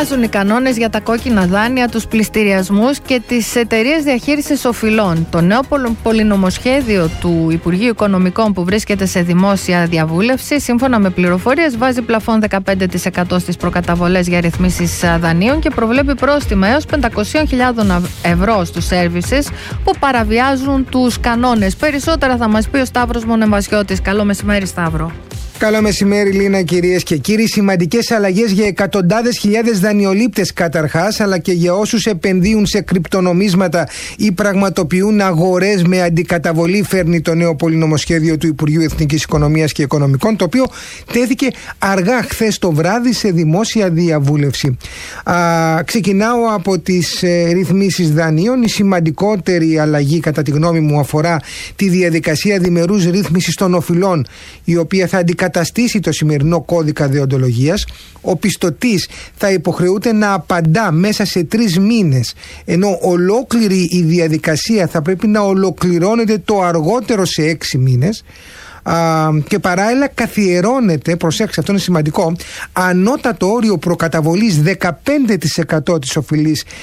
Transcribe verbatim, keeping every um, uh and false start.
Αλλάζουν οι κανόνες για τα κόκκινα δάνεια, τους πληστηριασμούς και τις εταιρείες διαχείρισης οφειλών. Το νέο πολυνομοσχέδιο του Υπουργείου Οικονομικών που βρίσκεται σε δημόσια διαβούλευση, σύμφωνα με πληροφορίες, βάζει πλαφόν δεκαπέντε τοις εκατό στις προκαταβολές για ρυθμίσεις δανείων και προβλέπει πρόστιμα έως πεντακόσιες χιλιάδες ευρώ στους services που παραβιάζουν τους κανόνες. Περισσότερα θα μας πει ο Σταύρος Μονεμβασιώτης. Καλό μεσημέρι, Σταύρο. Καλό μεσημέρι, Λίνα, κυρίες και κύριοι. Σημαντικές αλλαγές για εκατοντάδες χιλιάδες δανειολήπτες καταρχάς, αλλά και για όσους επενδύουν σε κρυπτονομίσματα ή πραγματοποιούν αγορές με αντικαταβολή, φέρνει το νέο πολυνομοσχέδιο του Υπουργείου Εθνικής Οικονομίας και Οικονομικών, το οποίο τέθηκε αργά χθες το βράδυ σε δημόσια διαβούλευση. Α, ξεκινάω από τις ε, ρυθμίσεις δανείων. Η σημαντικότερη αλλαγή, κατά τη γνώμη μου, αφορά τη διαδικασία διμερούς ρύθμισης των οφειλών, η οποία θα αντικαταστήσει καταστήσει το σημερινό κώδικα δεοντολογίας. Ο πιστωτής θα υποχρεούται να απαντά μέσα σε τρεις μήνες, ενώ ολόκληρη η διαδικασία θα πρέπει να ολοκληρώνεται το αργότερο σε έξι μήνες. Α, και παράλληλα καθιερώνεται, προσέξτε, αυτό είναι σημαντικό, ανώτατο όριο προκαταβολής δεκαπέντε τοις εκατό της οφειλής